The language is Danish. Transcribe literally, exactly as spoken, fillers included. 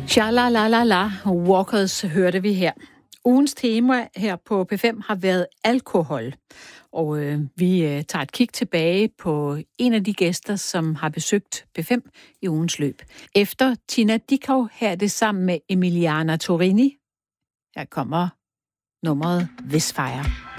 Sha-la-la-la-la, Walkers hørte vi her. Ugens tema her på P fem har været alkohol. Og øh, vi øh, tager et kig tilbage på en af de gæster, som har besøgt P fem i ugens løb. Efter Tina Dickow her er det sammen med Emiliana Torini. Her kommer nummeret Visfire.